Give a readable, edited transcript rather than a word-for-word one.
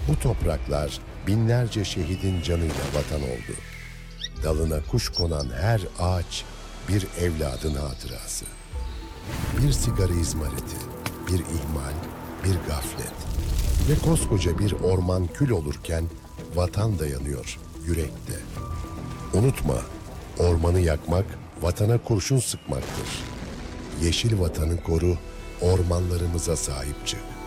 Bu topraklar binlerce şehidin canıyla vatan oldu. Dalına kuş konan her ağaç bir evladın hatırası. Bir sigara izmariti, bir ihmal, bir gaflet. Ve koskoca bir orman kül olurken vatan dayanıyor yürekte. Unutma, ormanı yakmak vatana kurşun sıkmaktır. Yeşil vatanı koru, ormanlarımıza sahip çık.